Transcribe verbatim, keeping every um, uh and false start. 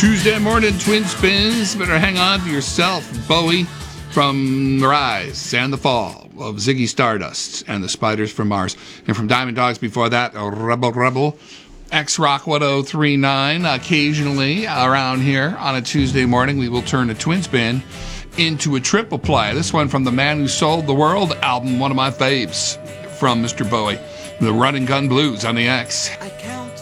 Tuesday morning twin spins. Better hang on to yourself. Bowie from The Rise and the Fall of Ziggy Stardust and the Spiders from Mars. And from Diamond Dogs before that, Rebel Rebel. X-Rock one oh three point nine. Occasionally around here on a Tuesday morning, we will turn a twin spin into a triple play. This one from The Man Who Sold the World album, one of my faves from Mister Bowie. The Run and Gun Blues on the X. I can't